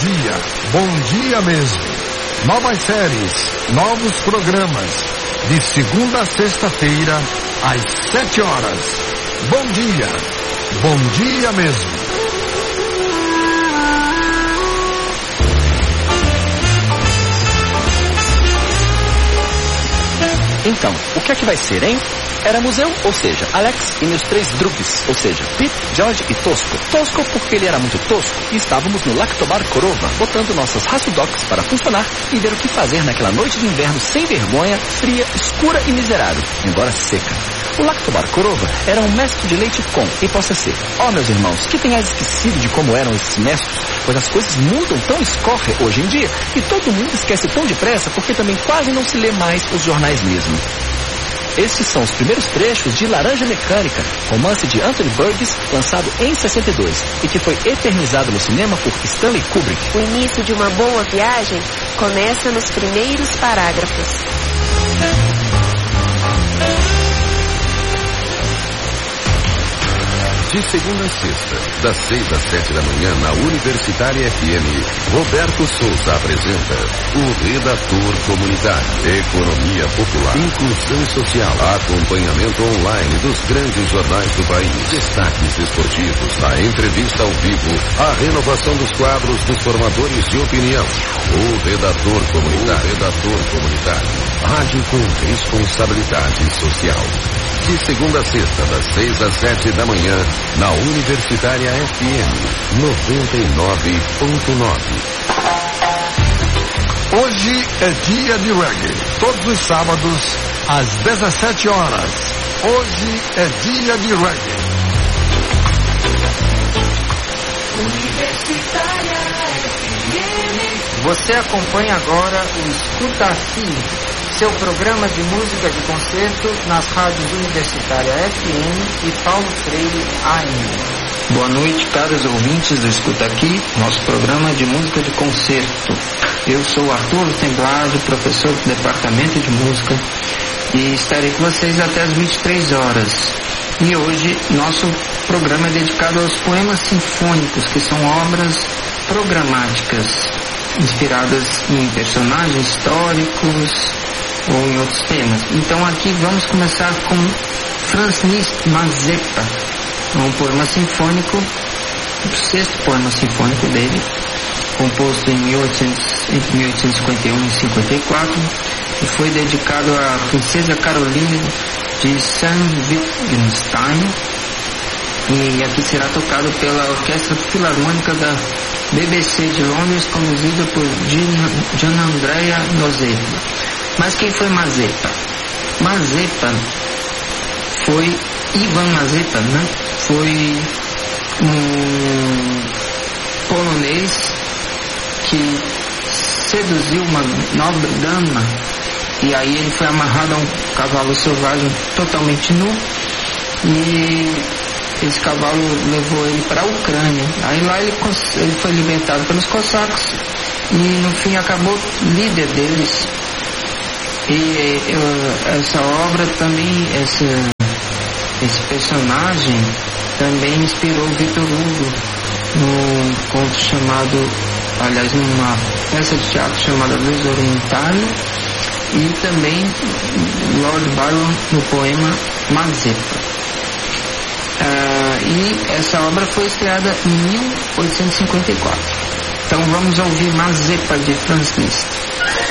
bom dia mesmo. Novas séries, novos programas, de segunda a sexta-feira, às 7 horas. Bom dia mesmo. Então, o que é que vai ser, hein? Éramos eu, ou seja, Alex e meus 3 drugs, ou seja, Pete, George e Tosco. Tosco porque ele era muito tosco e estávamos no Lactobar Korova, botando nossas Hasselblocks para funcionar e ver o que fazer naquela noite de inverno sem vergonha, fria, escura e miserável, embora seca. O Lactobar Korova era um mestre de leite com, e possa ser. Meus irmãos, que tenhais esquecido de como eram esses mestres, pois as coisas mudam tão escorre hoje em dia e todo mundo esquece tão depressa porque também quase não se lê mais os jornais mesmo. Esses são os primeiros trechos de Laranja Mecânica, romance de Anthony Burgess, lançado em 62, e que foi eternizado no cinema por Stanley Kubrick. O início de uma boa viagem começa nos primeiros parágrafos. De segunda a sexta, das 6 às 7 da manhã, na Universitária FM, Roberto Souza apresenta o Redator Comunitário, Economia Popular, Inclusão Social, acompanhamento online dos grandes jornais do país, destaques esportivos, a entrevista ao vivo, a renovação dos quadros dos formadores de opinião. O Redator Comunitário, rádio com responsabilidade social. De segunda a sexta, das 6 às 7 da manhã, na Universitária FM 99.9. Hoje é dia de reggae. Todos os sábados, às 17 horas. Hoje é dia de reggae. Universitária FM. Você acompanha agora o Escuta Aqui, seu programa de música de concerto nas rádios Universitária FM e Paulo Freire AM. Boa noite, caros ouvintes do Escuta Aqui, nosso programa de música de concerto. Eu sou Arthur Temblado, professor do Departamento de Música, e estarei com vocês até as 23 horas. E hoje nosso programa é dedicado aos poemas sinfônicos, que são obras programáticas, inspiradas em personagens históricos ou em outros temas. Então aqui vamos começar com Franz Liszt Mazeppa, um poema sinfônico, o 6º poema sinfônico dele, composto entre 1851 e 54, e foi dedicado à princesa Caroline de Sayn-Wittgenstein, e aqui será tocado pela Orquestra Filarmônica da BBC de Londres, conduzida por Gianandrea Nozzetto. Mas quem foi Mazeppa? Mazeppa foi Ivan Mazeppa, né? Foi um polonês que seduziu uma nobre dama, e aí ele foi amarrado a um cavalo selvagem totalmente nu, e esse cavalo levou ele para a Ucrânia. Aí lá ele foi libertado pelos cossacos e no fim acabou líder deles. E essa obra também, esse personagem também inspirou Victor Hugo num conto chamado, aliás, numa peça de teatro chamada Luz Oriental, e também Lord Byron no poema Mazeppa. E essa obra foi estreada em 1854. Então vamos ouvir Mazeppa de Franz Liszt.